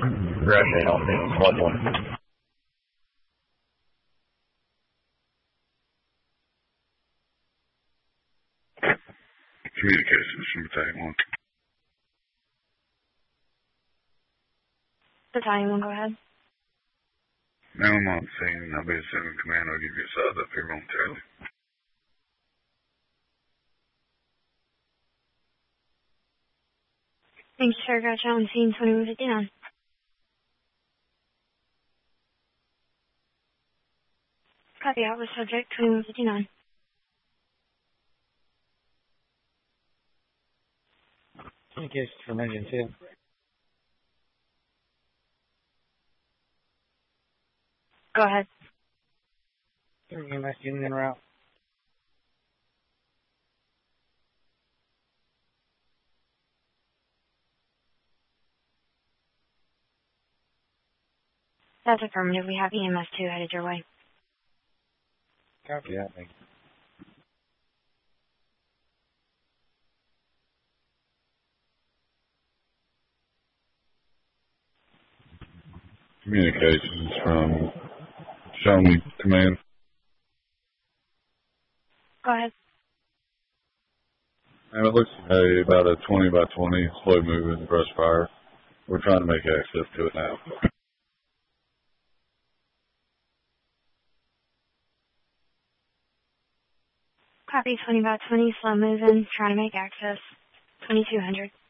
Grab help me. What one? Communications from Battalion 1. Battalion 1, go ahead. Now I'm on scene. I'll be assuming command. I'll give you a size up here momentarily. Thank you, sir. Gotcha on scene 2159. Copy out with subject 2159. Communications from Engine 2. Go ahead. EMS unit en route. That's affirmative. We have EMS 2 headed your way. Copy that. Thank you. Communications from Shawnee Command. Go ahead. And it looks about a 20 by 20 slow moving brush fire. We're trying to make access to it now. Copy 20 by 20, slow moving, trying to make access. 2200.